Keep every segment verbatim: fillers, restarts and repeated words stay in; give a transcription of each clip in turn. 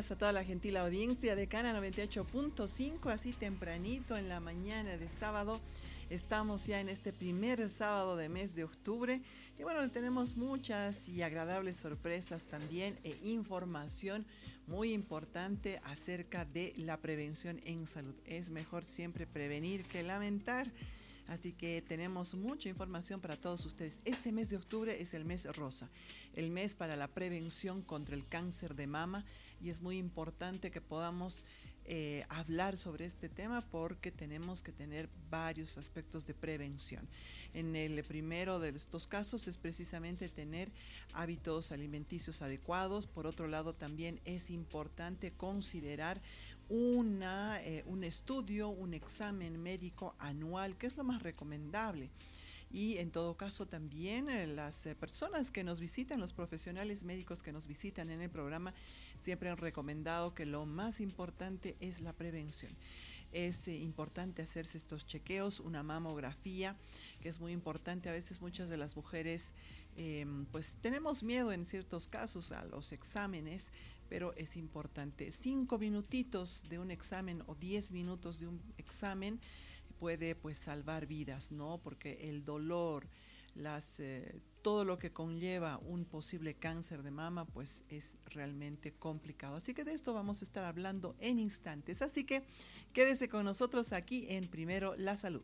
días a toda la gentil audiencia de Cana noventa y ocho punto cinco, así tempranito en la mañana de sábado. Estamos ya en este primer sábado de mes de octubre y bueno, tenemos muchas y agradables sorpresas también e información muy importante acerca de la prevención en salud. Es mejor siempre prevenir que lamentar. Así que tenemos mucha información para todos ustedes. Este mes de octubre es el mes rosa, el mes para la prevención contra el cáncer de mama, y es muy importante que podamos eh, hablar sobre este tema porque tenemos que tener varios aspectos de prevención. En el primero de estos casos es precisamente tener hábitos alimenticios adecuados. Por otro lado, también es importante considerar Una, eh, un estudio, un examen médico anual, que es lo más recomendable. Y en todo caso también eh, las eh, personas que nos visitan, los profesionales médicos que nos visitan en el programa, siempre han recomendado que lo más importante es la prevención. Es eh, importante hacerse estos chequeos, una mamografía, que es muy importante. A veces muchas de las mujeres eh, pues tenemos miedo en ciertos casos a los exámenes, pero es importante. Cinco minutitos de un examen o diez minutos de un examen puede pues salvar vidas, ¿no? Porque el dolor, las, eh, todo lo que conlleva un posible cáncer de mama, pues es realmente complicado. Así que de esto vamos a estar hablando en instantes. Así que quédese con nosotros aquí en Primero la Salud.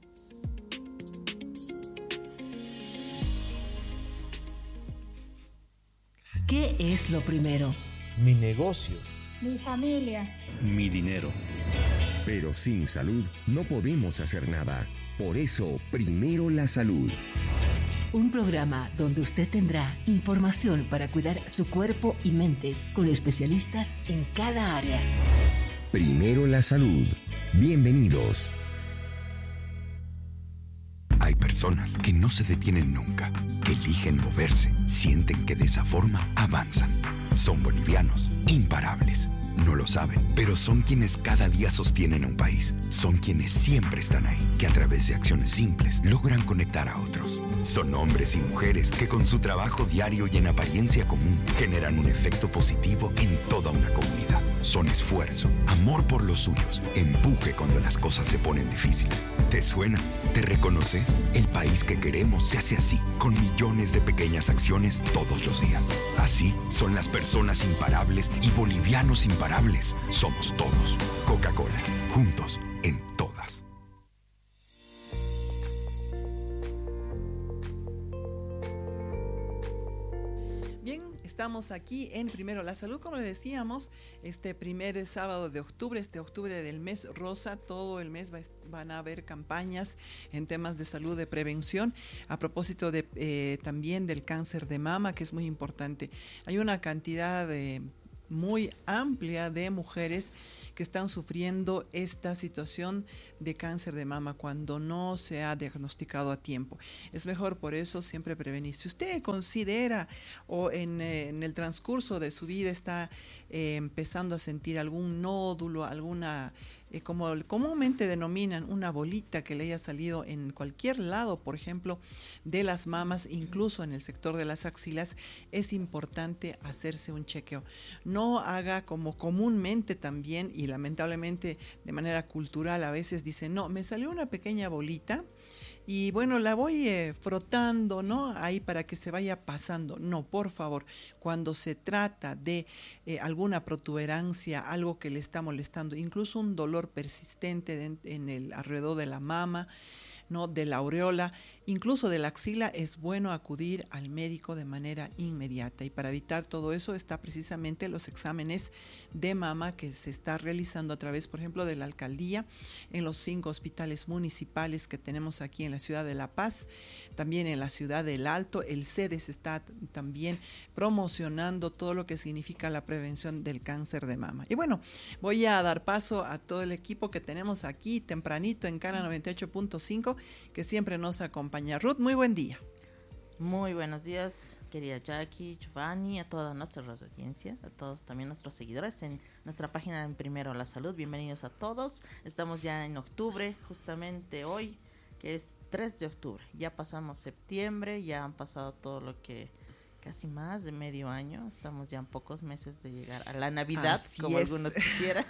¿Qué es lo primero? Mi negocio. Mi familia. Mi dinero. Pero sin salud no podemos hacer nada. Por eso, primero la salud. Un programa donde usted tendrá información para cuidar su cuerpo y mente con especialistas en cada área. Primero la salud. Bienvenidos. Hay personas que no se detienen nunca, que eligen moverse, sienten que de esa forma avanzan. Son bolivianos, imparables. No lo saben, pero son quienes cada día sostienen a un país. Son quienes siempre están ahí, que a través de acciones simples logran conectar a otros. Son hombres y mujeres que con su trabajo diario y en apariencia común generan un efecto positivo en toda una comunidad. Son esfuerzo, amor por los suyos, empuje cuando las cosas se ponen difíciles. ¿Te suena? ¿Te reconoces? El país que queremos se hace así, con millones de pequeñas acciones todos los días. Así son las personas imparables y bolivianos imparables. Somos todos. Coca-Cola, juntos en todas. Estamos aquí en Primero la Salud, como le decíamos, este primer sábado de octubre, este octubre del mes rosa. Todo el mes va, van a haber campañas en temas de salud, de prevención, a propósito de eh, también del cáncer de mama, que es muy importante. Hay una cantidad de muy amplia de mujeres que están sufriendo esta situación de cáncer de mama cuando no se ha diagnosticado a tiempo. Es mejor por eso siempre prevenir. Si usted considera o en, eh, en el transcurso de su vida está eh, empezando a sentir algún nódulo, alguna, eh, como comúnmente denominan, una bolita que le haya salido en cualquier lado, por ejemplo, de las mamas, incluso en el sector de las axilas, es importante hacerse un chequeo. No haga como comúnmente también, y lamentablemente de manera cultural a veces dicen, no, me salió una pequeña bolita y bueno, la voy eh, frotando, ¿no? Ahí para que se vaya pasando. No, por favor, cuando se trata de eh, alguna protuberancia, algo que le está molestando, incluso un dolor persistente de, en el alrededor de la mama, ¿no? De la aureola, incluso de la axila, es bueno acudir al médico de manera inmediata. Y para evitar todo eso está precisamente los exámenes de mama que se está realizando a través, por ejemplo, de la alcaldía en los cinco hospitales municipales que tenemos aquí en la ciudad de La Paz, también en la ciudad del Alto. El CEDES está también promocionando todo lo que significa la prevención del cáncer de mama. Y bueno, voy a dar paso a todo el equipo que tenemos aquí tempranito en Cana noventa y ocho punto cinco, que siempre nos acompaña. Ruth, muy buen día. Muy buenos días, querida Jackie, Giovanni, a toda nuestra audiencia, a todos también nuestros seguidores en nuestra página en Primero la Salud. Bienvenidos a todos. Estamos ya en octubre, justamente hoy, que es tres de octubre. Ya pasamos septiembre, ya han pasado todo lo que casi más de medio año, estamos ya en pocos meses de llegar a la Navidad, Así como es. algunos quisieran.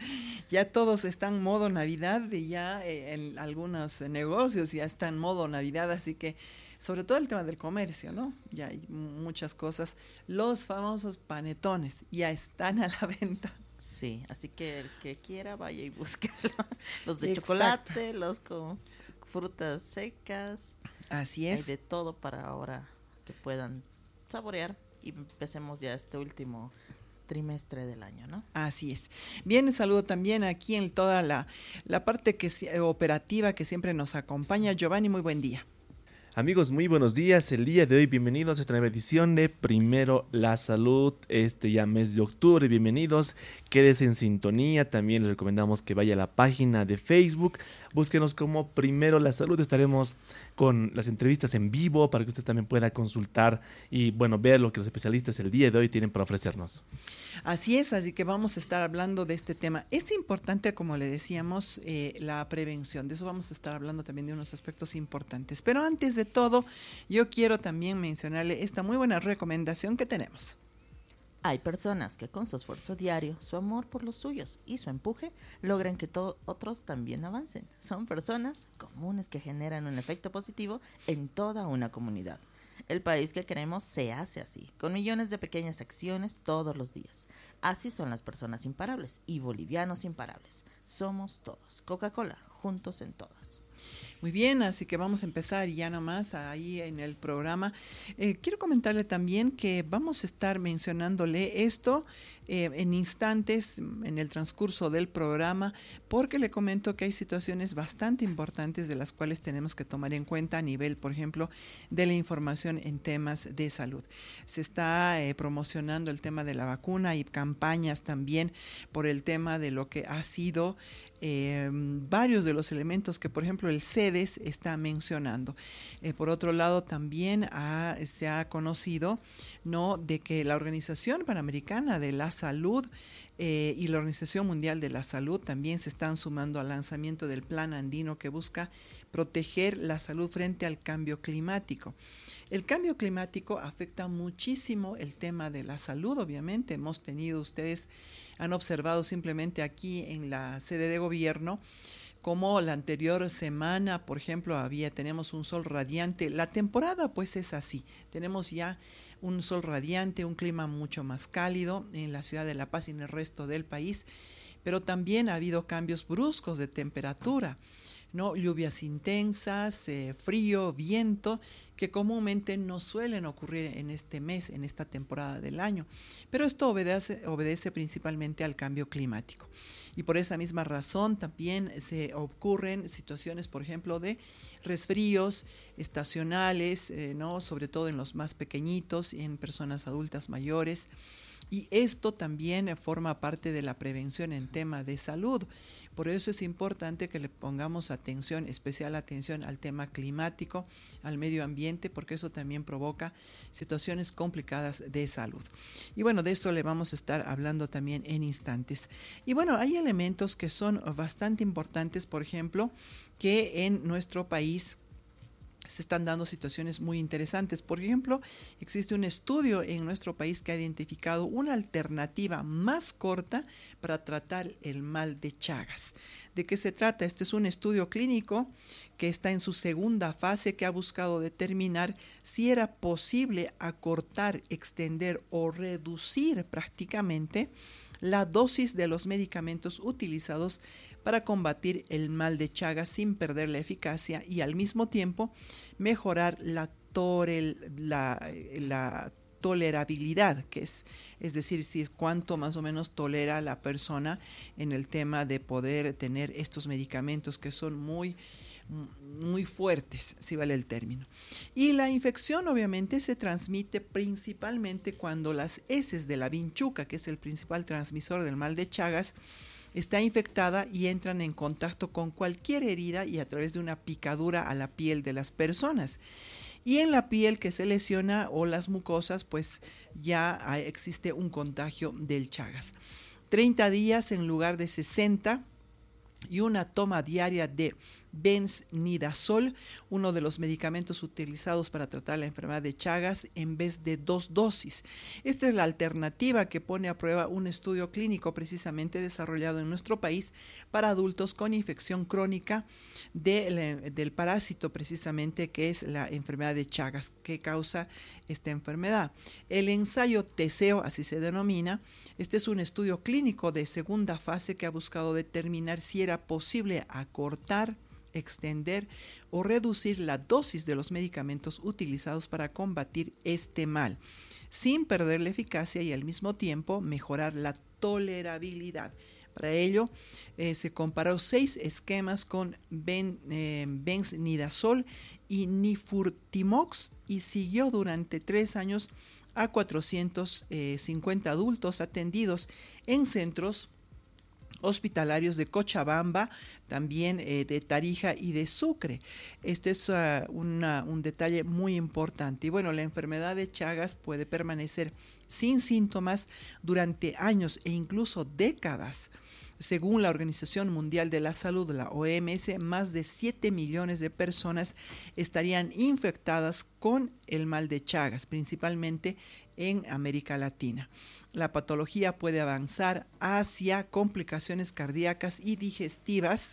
Ya todos están modo Navidad y ya eh, en algunos negocios ya están modo Navidad, así que sobre todo el tema del comercio, ¿no? Ya hay muchas cosas. Los famosos panetones ya están a la venta. Sí, así que el que quiera vaya y búsquelo. Los de Exacto. chocolate, los con frutas secas. Así Hay es. de todo para ahora que puedan saborear y empecemos ya este último trimestre del año, ¿no? Así es. Bien, saludo también aquí en toda la, la parte que operativa que siempre nos acompaña. Giovanni, muy buen día. Amigos, muy buenos días. El día de hoy, bienvenidos a esta nueva edición de Primero la Salud, este ya mes de octubre. Bienvenidos, quédese en sintonía. También les recomendamos que vaya a la página de Facebook. Búsquenos como Primero la Salud. Estaremos con las entrevistas en vivo para que usted también pueda consultar y, bueno, ver lo que los especialistas el día de hoy tienen para ofrecernos. Así es, así que vamos a estar hablando de este tema. Es importante, como le decíamos, eh, la prevención. De eso vamos a estar hablando también de unos aspectos importantes. Pero antes de todo, yo quiero también mencionarle esta muy buena recomendación que tenemos. Hay personas que con su esfuerzo diario, su amor por los suyos y su empuje logran que todos otros también avancen. Son personas comunes que generan un efecto positivo en toda una comunidad. El país que queremos se hace así, con millones de pequeñas acciones todos los días. Así son las personas imparables y bolivianos imparables. Somos todos. Coca-Cola, juntos en todas. Muy bien, así que vamos a empezar ya nomás ahí en el programa. Eh, quiero comentarle también que vamos a estar mencionándole esto eh, en instantes en el transcurso del programa, porque le comento que hay situaciones bastante importantes de las cuales tenemos que tomar en cuenta a nivel, por ejemplo, de la información en temas de salud. Se está eh, promocionando el tema de la vacuna y campañas también por el tema de lo que ha sido Eh, varios de los elementos que, por ejemplo, el C E D E S está mencionando. Eh, por otro lado, también ha, se ha conocido, ¿no?, de que la Organización Panamericana de la Salud eh, y la Organización Mundial de la Salud también se están sumando al lanzamiento del Plan Andino que busca proteger la salud frente al cambio climático. El cambio climático afecta muchísimo el tema de la salud, obviamente. Hemos tenido, ustedes han observado simplemente aquí en la sede de gobierno, como la anterior semana, por ejemplo, había, tenemos un sol radiante. La temporada pues es así, tenemos ya un sol radiante, un clima mucho más cálido en la ciudad de La Paz y en el resto del país, pero también ha habido cambios bruscos de temperatura, ¿no? Lluvias intensas, eh, frío, viento, que comúnmente no suelen ocurrir en este mes, en esta temporada del año. Pero esto obedece, obedece principalmente al cambio climático. Y por esa misma razón también se ocurren situaciones, por ejemplo, de resfríos estacionales, eh, ¿no?, sobre todo en los más pequeñitos y en personas adultas mayores. Y esto también forma parte de la prevención en tema de salud. Por eso es importante que le pongamos atención, especial atención al tema climático, al medio ambiente, porque eso también provoca situaciones complicadas de salud. Y bueno, de esto le vamos a estar hablando también en instantes. Y bueno, hay elementos que son bastante importantes, por ejemplo, que en nuestro país se están dando situaciones muy interesantes. Por ejemplo, existe un estudio en nuestro país que ha identificado una alternativa más corta para tratar el mal de Chagas. ¿De qué se trata? Este es un estudio clínico que está en su segunda fase, que ha buscado determinar si era posible acortar, extender o reducir prácticamente la dosis de los medicamentos utilizados para combatir el mal de Chagas sin perder la eficacia y al mismo tiempo mejorar la, tore, la, la tolerabilidad, que es, es decir, si es cuánto más o menos tolera la persona en el tema de poder tener estos medicamentos que son muy muy fuertes, si vale el término. Y la infección obviamente se transmite principalmente cuando las heces de la vinchuca, que es el principal transmisor del mal de Chagas, está infectada y entran en contacto con cualquier herida y a través de una picadura a la piel de las personas. Y en la piel que se lesiona o las mucosas, pues ya existe un contagio del Chagas. treinta días en lugar de sesenta y una toma diaria de benznidazol, uno de los medicamentos utilizados para tratar la enfermedad de Chagas, en vez de dos dosis. Esta es la alternativa que pone a prueba un estudio clínico precisamente desarrollado en nuestro país para adultos con infección crónica de, del parásito precisamente que es la enfermedad de Chagas, que causa esta enfermedad. El ensayo Teseo, así se denomina, este es un estudio clínico de segunda fase que ha buscado determinar si era posible acortar, extender o reducir la dosis de los medicamentos utilizados para combatir este mal, sin perder la eficacia y al mismo tiempo mejorar la tolerabilidad. Para ello, eh, se comparó seis esquemas con ben, eh, benznidazol y nifurtimox y siguió durante tres años a cuatrocientos cincuenta adultos atendidos en centros hospitalarios de Cochabamba, también eh, de Tarija y de Sucre. Este es uh, una, un detalle muy importante. Y bueno, la enfermedad de Chagas puede permanecer sin síntomas durante años e incluso décadas. Según la Organización Mundial de la Salud, la O M S, más de siete millones de personas estarían infectadas con el mal de Chagas, principalmente en América Latina. La patología puede avanzar hacia complicaciones cardíacas y digestivas,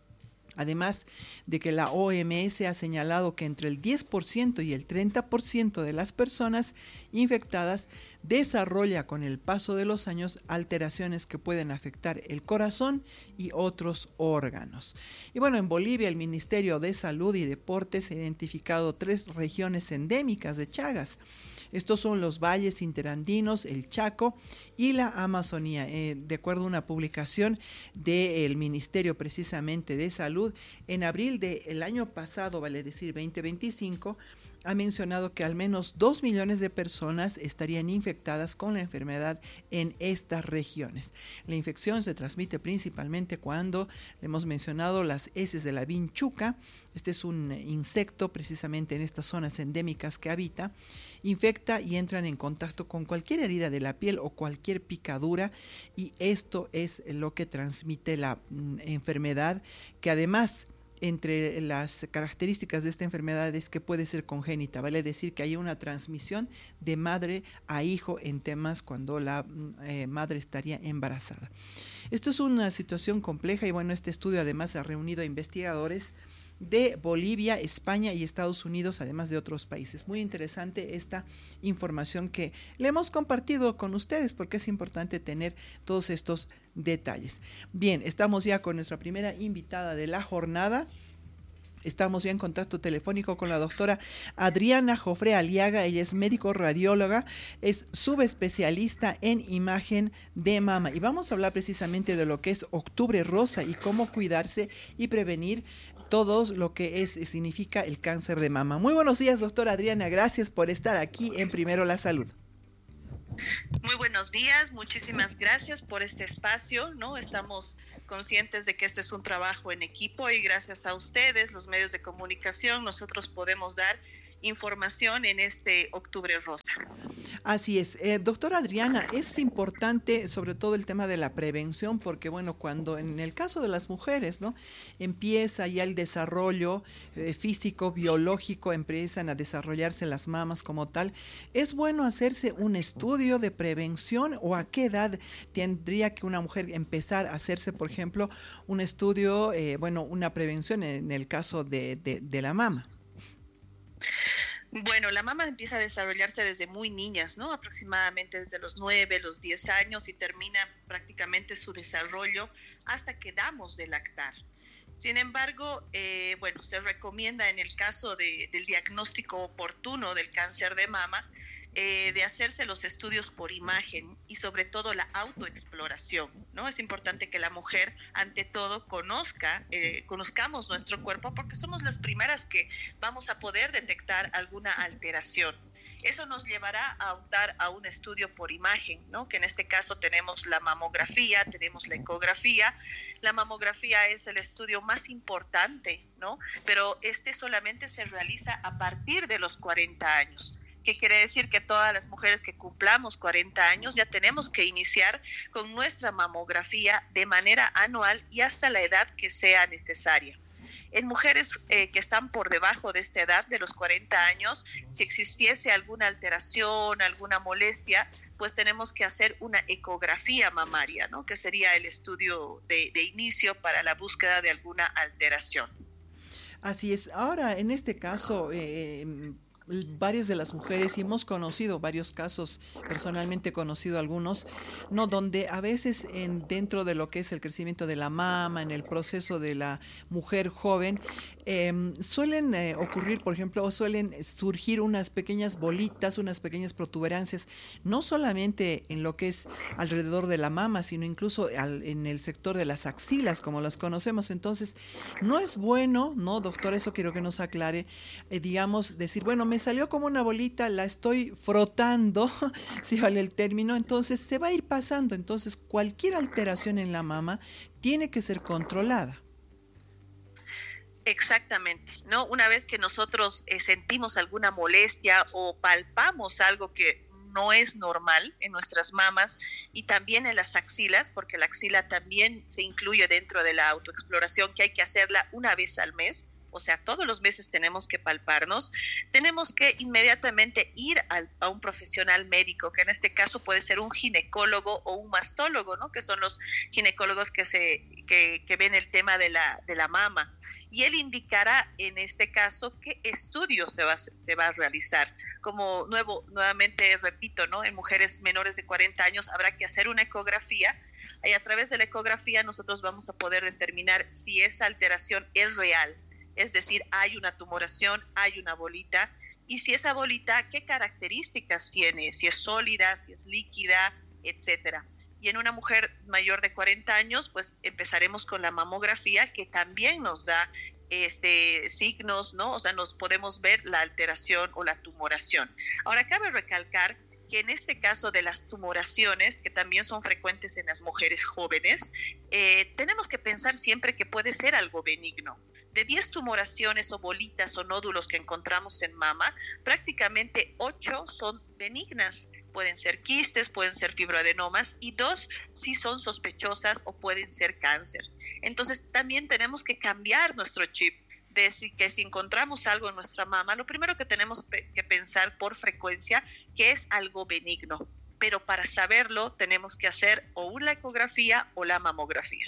además de que la O M S ha señalado que entre el diez por ciento y el treinta por ciento de las personas infectadas desarrolla con el paso de los años alteraciones que pueden afectar el corazón y otros órganos. Y bueno, en Bolivia el Ministerio de Salud y Deportes ha identificado tres regiones endémicas de Chagas. Estos son los valles interandinos, el Chaco y la Amazonía. Eh, de acuerdo a una publicación del Ministerio precisamente de Salud, en abril del año pasado, vale decir veinte veinticinco, ha mencionado que al menos dos millones de personas estarían infectadas con la enfermedad en estas regiones. La infección se transmite principalmente cuando hemos mencionado las heces de la vinchuca. Este es un insecto precisamente en estas zonas endémicas que habita. Infecta y entran en contacto con cualquier herida de la piel o cualquier picadura, y esto es lo que transmite la mm, enfermedad, que además entre las características de esta enfermedad es que puede ser congénita, vale decir que hay una transmisión de madre a hijo en temas cuando la eh, madre estaría embarazada. Esto es una situación compleja y bueno, este estudio además ha reunido a investigadores de Bolivia, España y Estados Unidos, además de otros países. Muy interesante esta información que le hemos compartido con ustedes porque es importante tener todos estos detalles. Bien, estamos ya con nuestra primera invitada de la jornada. Estamos ya en contacto telefónico con la doctora Adriana Jofré Aliaga. Ella es médico radióloga, es subespecialista en imagen de mama. Y vamos a hablar precisamente de lo que es Octubre Rosa y cómo cuidarse y prevenir todo lo que es significa el cáncer de mama. Muy buenos días, doctora Adriana. Gracias por estar aquí en Primero la Salud. Muy buenos días, muchísimas gracias por este espacio, ¿no? Estamos conscientes de que este es un trabajo en equipo y gracias a ustedes, los medios de comunicación, nosotros podemos dar información en este Octubre Rosa. Así es. Eh, doctora Adriana, es importante sobre todo el tema de la prevención porque, bueno, cuando en el caso de las mujeres, ¿no? Empieza ya el desarrollo eh, físico, biológico, empiezan a desarrollarse las mamas como tal, ¿es bueno hacerse un estudio de prevención o a qué edad tendría que una mujer empezar a hacerse, por ejemplo, un estudio, eh, bueno, una prevención en el caso de, de, de la mama? Bueno, la mama empieza a desarrollarse desde muy niñas, ¿no? Aproximadamente desde los nueve, los diez años y termina prácticamente su desarrollo hasta que damos de lactar. Sin embargo, eh, bueno, se recomienda en el caso de, del diagnóstico oportuno del cáncer de mama, eh, de hacerse los estudios por imagen y sobre todo la autoexploración, ¿no? Es importante que la mujer, ante todo, conozca, eh, conozcamos nuestro cuerpo porque somos las primeras que vamos a poder detectar alguna alteración. Eso nos llevará a optar a un estudio por imagen, ¿no? Que en este caso tenemos la mamografía, tenemos la ecografía. La mamografía es el estudio más importante, ¿no? Pero este solamente se realiza a partir de los cuarenta años. Que quiere decir que todas las mujeres que cumplamos cuarenta años ya tenemos que iniciar con nuestra mamografía de manera anual y hasta la edad que sea necesaria. En mujeres eh, que están por debajo de esta edad, de los cuarenta años, si existiese alguna alteración, alguna molestia, pues tenemos que hacer una ecografía mamaria, ¿no? Que sería el estudio de, de inicio para la búsqueda de alguna alteración. Así es. Ahora, en este caso, eh, varias de las mujeres, y hemos conocido varios casos, personalmente he conocido algunos, no, donde a veces en, dentro de lo que es el crecimiento de la mama, en el proceso de la mujer joven, eh, suelen eh, ocurrir, por ejemplo, o suelen surgir unas pequeñas bolitas, unas pequeñas protuberancias, no solamente en lo que es alrededor de la mama, sino incluso al, en el sector de las axilas, como las conocemos. Entonces, no es bueno, ¿no, doctor? Eso quiero que nos aclare, eh, digamos, decir, bueno, me salió como una bolita, la estoy frotando, si vale el término, entonces se va a ir pasando. Entonces, cualquier alteración en la mama tiene que ser controlada. Exactamente, ¿no? Una vez que nosotros eh, sentimos alguna molestia o palpamos algo que no es normal en nuestras mamas y también en las axilas, porque la axila también se incluye dentro de la autoexploración, que hay que hacerla una vez al mes, o sea, todos los meses tenemos que palparnos, tenemos que inmediatamente ir a, a un profesional médico, que en este caso puede ser un ginecólogo o un mastólogo, ¿no? Que son los ginecólogos que se que, que ven el tema de la, de la mama. Y él indicará en este caso qué estudio se va, se va a realizar. Como nuevo, nuevamente repito, ¿no? En mujeres menores de cuarenta años habrá que hacer una ecografía, y a través de la ecografía nosotros vamos a poder determinar si esa alteración es real. Es decir, hay una tumoración, hay una bolita, y si esa bolita, ¿qué características tiene? Si es sólida, si es líquida, etcétera. Y en una mujer mayor de cuarenta años, pues empezaremos con la mamografía, que también nos da este, signos, ¿no? O sea, nos podemos ver la alteración o la tumoración. Ahora, cabe recalcar que en este caso de las tumoraciones, que también son frecuentes en las mujeres jóvenes, eh, tenemos que pensar siempre que puede ser algo benigno. De diez tumoraciones o bolitas o nódulos que encontramos en mama, prácticamente ocho son benignas. Pueden ser quistes, pueden ser fibroadenomas, y dos sí son sospechosas o pueden ser cáncer. Entonces también tenemos que cambiar nuestro chip de si, que si encontramos algo en nuestra mama, lo primero que tenemos que pensar por frecuencia que es algo benigno. Pero para saberlo tenemos que hacer o una ecografía o la mamografía.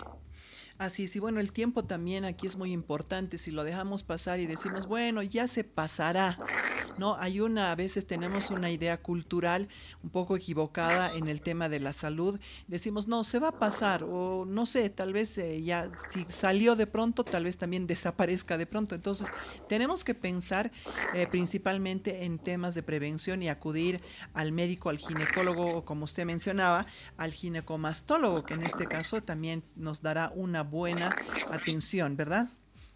Así es, y bueno, el tiempo también aquí es muy importante. Si lo dejamos pasar y decimos, bueno, ya se pasará, ¿no? Hay una, a veces tenemos una idea cultural un poco equivocada en el tema de la salud. Decimos, no, se va a pasar, o no sé, tal vez eh, ya, si salió de pronto, tal vez también desaparezca de pronto. Entonces, tenemos que pensar eh, principalmente en temas de prevención y acudir al médico, al ginecólogo, o como usted mencionaba, al ginecomastólogo, que en este caso también nos dará una buena atención, ¿verdad?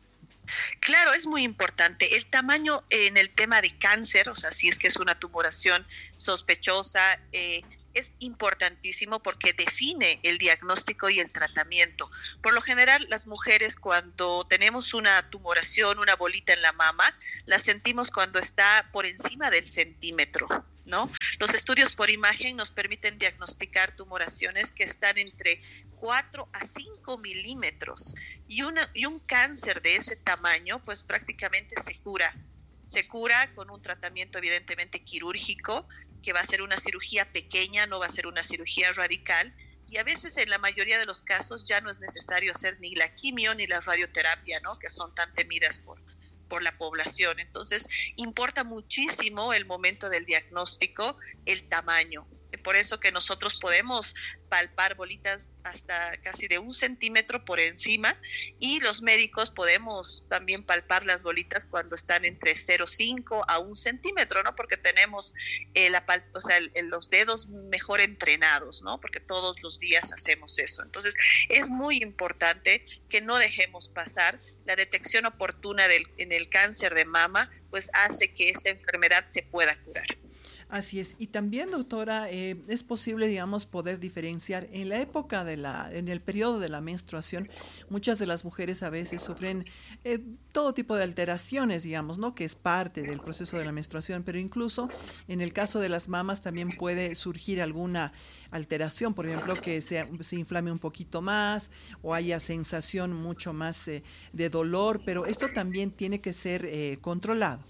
Claro, es muy importante. El tamaño en el tema de cáncer, o sea, si es que es una tumoración sospechosa, eh, es importantísimo porque define el diagnóstico y el tratamiento. Por lo general, las mujeres cuando tenemos una tumoración, una bolita en la mama, la sentimos cuando está por encima del centímetro, ¿no? Los estudios por imagen nos permiten diagnosticar tumoraciones que están entre cuatro a cinco milímetros, y, una, y un cáncer de ese tamaño pues prácticamente se cura, se cura con un tratamiento evidentemente quirúrgico, que va a ser una cirugía pequeña, no va a ser una cirugía radical, y a veces en la mayoría de los casos ya no es necesario hacer ni la quimio ni la radioterapia, ¿no? Que son tan temidas por, por la población. Entonces importa muchísimo el momento del diagnóstico, el tamaño. Por eso que nosotros podemos palpar bolitas hasta casi de un centímetro por encima, y los médicos podemos también palpar las bolitas cuando están entre cero punto cinco a un centímetro, ¿no? Porque tenemos eh, la pal- o sea, el, el, los dedos mejor entrenados, ¿no? Porque todos los días hacemos eso. Entonces es muy importante que no dejemos pasar. La detección oportuna del, en el cáncer de mama pues hace que esta enfermedad se pueda curar. Así es. Y también, doctora, eh, es posible, digamos, poder diferenciar. En la época de la, en el periodo de la menstruación, muchas de las mujeres a veces sufren eh, todo tipo de alteraciones, digamos, ¿no? Que es parte del proceso de la menstruación, pero incluso en el caso de las mamas también puede surgir alguna alteración, por ejemplo, que se, se inflame un poquito más o haya sensación mucho más eh, de dolor, pero esto también tiene que ser eh, controlado.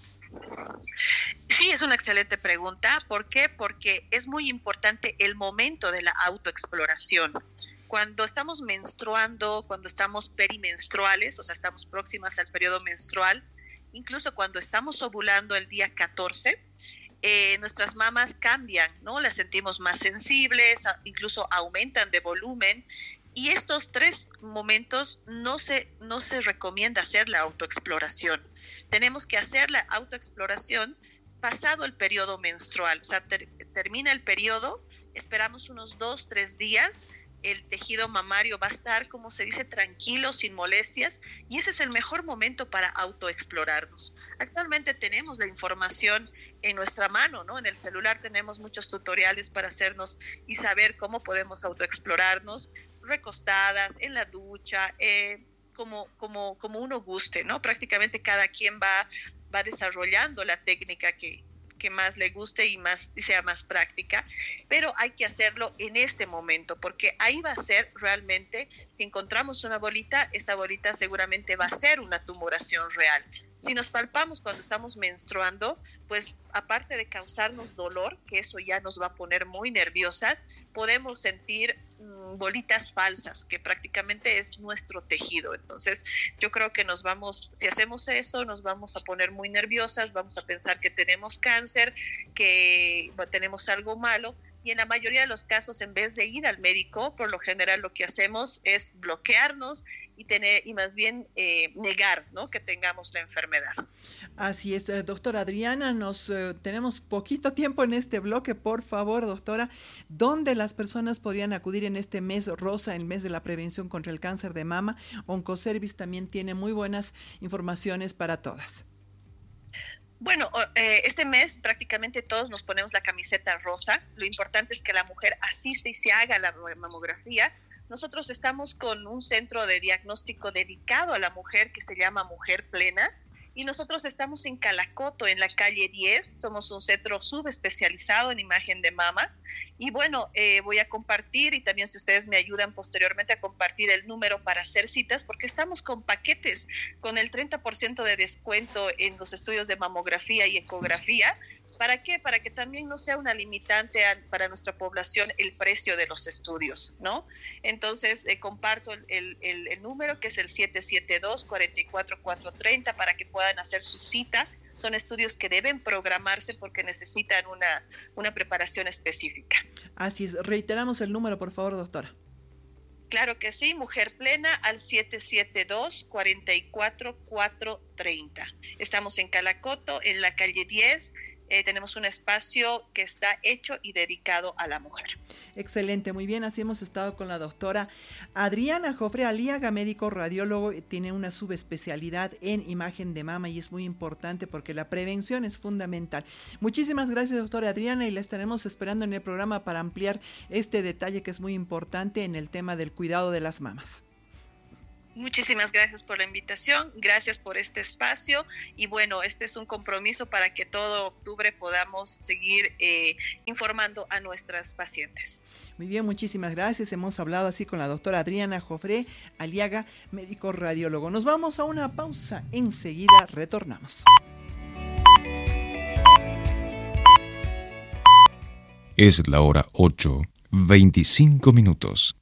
Sí, es una excelente pregunta. ¿Por qué? Porque es muy importante el momento de la autoexploración. Cuando estamos menstruando, cuando estamos perimenstruales, o sea, estamos próximas al periodo menstrual, incluso cuando estamos ovulando el día catorce, eh, nuestras mamas cambian, ¿no? Las sentimos más sensibles, incluso aumentan de volumen. Y estos tres momentos no se, no se recomienda hacer la autoexploración. Tenemos que hacer la autoexploración pasado el periodo menstrual. O sea, ter, termina el periodo, esperamos unos dos, tres días, el tejido mamario va a estar, como se dice, tranquilo, sin molestias, y ese es el mejor momento para autoexplorarnos. Actualmente tenemos la información en nuestra mano, ¿no? En el celular tenemos muchos tutoriales para hacernos y saber cómo podemos autoexplorarnos, recostadas, en la ducha, eh, como, como, como uno guste, ¿no? Prácticamente cada quien va, va desarrollando la técnica que, que más le guste y más y sea más práctica, pero hay que hacerlo en este momento, porque ahí va a ser realmente, si encontramos una bolita, esta bolita seguramente va a ser una tumoración real. Si nos palpamos cuando estamos menstruando, pues aparte de causarnos dolor, que eso ya nos va a poner muy nerviosas, podemos sentir mmm, bolitas falsas, que prácticamente es nuestro tejido. Entonces, yo creo que nos vamos, si hacemos eso, nos vamos a poner muy nerviosas, vamos a pensar que tenemos cáncer, que tenemos algo malo. Y en la mayoría de los casos, en vez de ir al médico, por lo general lo que hacemos es bloquearnos y tener y más bien eh, negar, ¿no? Que tengamos la enfermedad. Así es, eh, doctora Adriana, nos eh, tenemos poquito tiempo en este bloque. Por favor, doctora, ¿dónde las personas podrían acudir en este mes rosa, el mes de la prevención contra el cáncer de mama? Oncoservice también tiene muy buenas informaciones para todas. Bueno, eh, este mes prácticamente todos nos ponemos la camiseta rosa. Lo importante es que la mujer asiste y se haga la mamografía. Nosotros estamos con un centro de diagnóstico dedicado a la mujer que se llama Mujer Plena, y nosotros estamos en Calacoto, en la calle diez. Somos un centro subespecializado en imagen de mama. Y bueno, eh, voy a compartir, y también si ustedes me ayudan posteriormente a compartir el número para hacer citas, porque estamos con paquetes con el treinta por ciento de descuento en los estudios de mamografía y ecografía. ¿Para qué? Para que también no sea una limitante a, para nuestra población el precio de los estudios, ¿no? Entonces, eh, comparto el, el, el, el número, que es el siete siete dos, cuatro cuatro cuatro tres cero, para que puedan hacer su cita. Son estudios que deben programarse porque necesitan una, una preparación específica. Así es. Reiteramos el número, por favor, doctora. Claro que sí, Mujer Plena al siete siete dos, cuatro cuatro cuatro tres cero. Estamos en Calacoto, en la calle diez. Eh, tenemos un espacio que está hecho y dedicado a la mujer. Excelente, muy bien, así hemos estado con la doctora Adriana Jofre Aliaga, médico radiólogo, tiene una subespecialidad en imagen de mama y es muy importante porque la prevención es fundamental. Muchísimas gracias, doctora Adriana, y la estaremos esperando en el programa para ampliar este detalle que es muy importante en el tema del cuidado de las mamas. Muchísimas gracias por la invitación, gracias por este espacio, y bueno, este es un compromiso para que todo octubre podamos seguir eh, informando a nuestras pacientes. Muy bien, muchísimas gracias. Hemos hablado así con la doctora Adriana Jofre Aliaga, médico radiólogo. Nos vamos a una pausa, enseguida retornamos. Es la hora ocho, veinticinco minutos.